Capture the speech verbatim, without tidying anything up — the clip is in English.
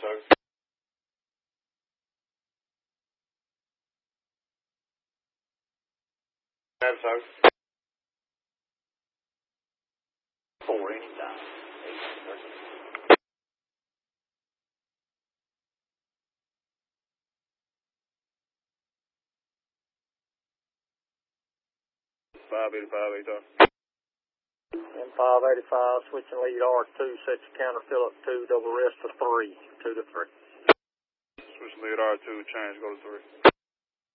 sir. Have, sir. Four anytime. Eight, sir. five eighty-five, eight, sir. M five eighty-five, switching lead R two, set your counter, fill up two, double rest to three, two to three. Switch lead R two, change, go to three.